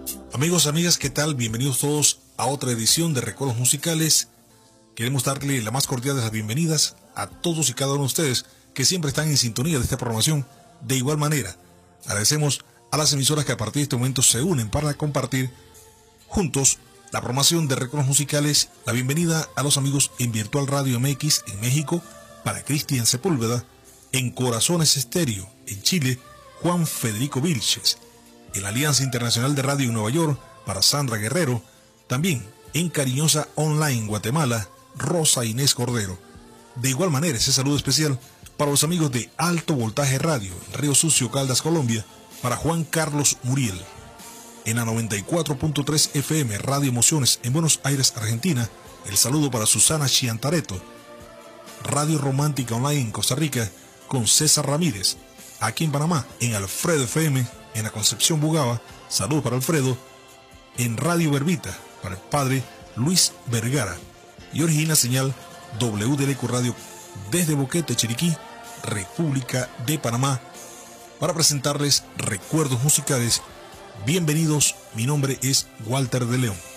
Amigos, amigas, ¿qué tal? Bienvenidos todos a otra edición de Recuerdos Musicales. Queremos darle la más cordial de las bienvenidas a todos y cada uno de ustedes que siempre están en sintonía de esta programación. De igual manera, agradecemos a las emisoras que a partir de este momento se unen para compartir juntos la programación de Recuerdos Musicales. La bienvenida a los amigos en Virtual Radio MX en México, para Cristian Sepúlveda, en Corazones Estéreo en Chile, Juan Federico Vilches, en la Alianza Internacional de Radio en Nueva York, para Sandra Guerrero, también en Cariñosa Online Guatemala, Rosa Inés Cordero. De igual manera, ese saludo especial para los amigos de Alto Voltaje Radio en Río Sucio, Caldas, Colombia, para Juan Carlos Muriel. En la 94.3 FM Radio Emociones en Buenos Aires, Argentina, el saludo para Susana Chiantareto. Radio Romántica Online en Costa Rica con César Ramírez. Aquí en Panamá, en Alfredo FM, en la Concepción Bugaba, saludos para Alfredo. En Radio Verbita, para el padre Luis Vergara. Y origina señal WDLQ Radio desde Boquete, Chiriquí, República de Panamá, para presentarles Recuerdos Musicales. Bienvenidos, mi nombre es Walter de León.